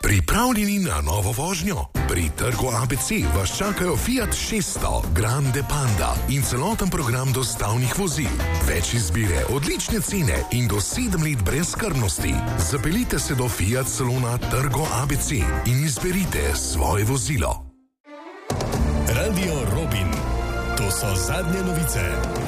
Pripravljeni na novo vožnjo? Pri trgu ABC vas čakajo Fiat 600, Grande Panda in celoten program dostavnih vozil. Več izbire, odlične cene in do 7 let brezskrbnosti. Zapeljite se do Fiat salona Trgo ABC in izberite svoje vozilo. Radio Robin. To so zadnje novice.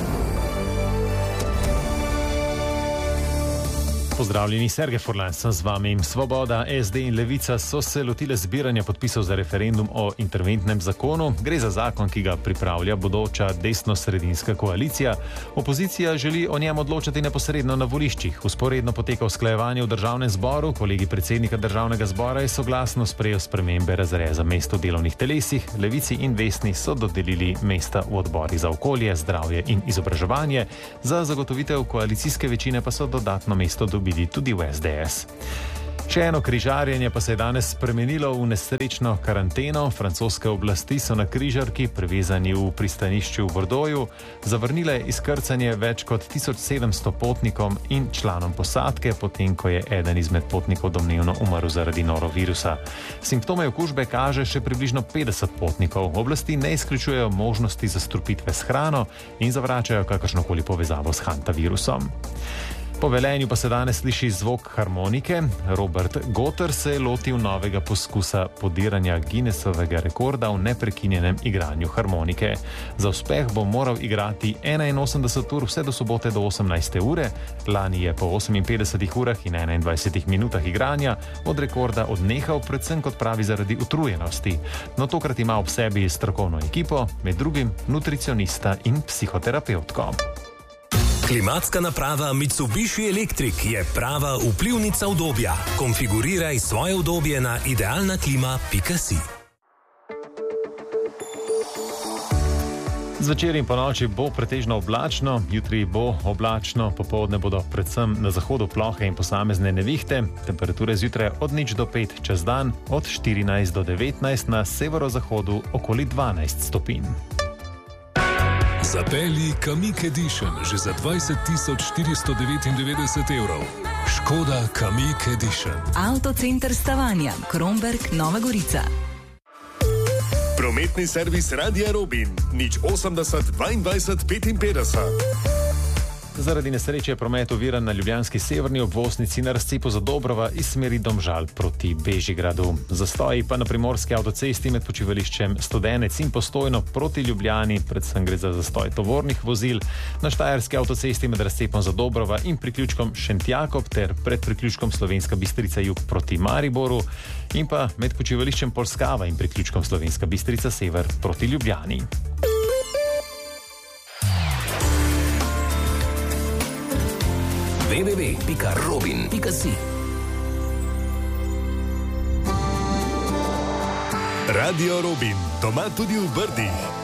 Pozdravljeni, Sergej Furlan sem z vami. Svoboda, SD in Levica so se lotile zbiranja podpisov za referendum o interventnem zakonu. Gre za zakon, ki ga pripravlja bodoča desno-sredinska koalicija. Opozicija želi o njem odločati neposredno na voliščih. Vzporedno poteka usklajevanje v državnem zboru. Kolegi predsednika državnega zbora je soglasno sprejel spremembe razreza mest v delovnih telesih. Levici in Vesni so dodelili mesta v odborih za okolje, zdravje in izobraževanje. Za zagotovitev koalicijske večine pa so dodatno mesto dobili tudi v SDS. Še eno križarjenje pa se je danes spremenilo v nesrečno karanteno. Francoske oblasti so na križarki, prevezani v pristanišču v Bordeauxu, zavrnile izkrcanje več kot 1700 potnikom in članom posadke, potem ko je eden izmed potnikov domnevno umrl zaradi norovirusa. Simptome okužbe kaže še približno 50 potnikov. Oblasti ne izključujejo možnosti zastrupitve s hrano in zavračajo kakršnokoli povezavo s hantavirusom. Po Velenju pa se danes sliši zvok harmonike. Robert Gotter se je lotil novega poskusa podiranja Guinnessovega rekorda v neprekinjenem igranju harmonike. Za uspeh bo moral igrati 81 ur vse do sobote do 18. ure. Lani je po 58 urah in 21 minutah igranja od rekorda odnehal, predvsem kot pravi zaradi utrujenosti. No, tokrat ima ob sebi strokovno ekipo, med drugim nutricionista in psihoterapevtko. Klimatska naprava Mitsubishi Electric je prava vplivnica udobja. Konfiguriraj svoje udobje na idealnaklima.si. Zvečer in ponoči bo pretežno oblačno, jutri bo oblačno, popoldne bodo predvsem na zahodu plohe in posamezne nevihte. Temperature zjutraj od 0 do 5, čez dan od 14 do 19, na severozahodu okoli 12 stopinj. Zapelji Kamiq Edition že za 20.499 evrov. Škoda Kamiq Edition. Avtocenter Stavanja, Kromberk, Nova Gorica. Prometni servis Radia Robin. 080 22 55. Zaradi nesreče je promet oviran na ljubljanski severni obvoznici na razcepu Zadobrova iz smeri Domžal proti Bežigradu. Zastoji pa na primorski avtocesti med počivališčem Studenec in Postojno proti Ljubljani, predvsem gre za zastoj tovornih vozil, na štajerski avtocesti med razcepom Zadobrova in priključkom Šentjakob ter pred priključkom Slovenska Bistrica jug proti Mariboru in pa med počivališčem Polskava in priključkom Slovenska Bistrica sever proti Ljubljani. www.robin.si. Radio Robin, doma tudi v Brdih.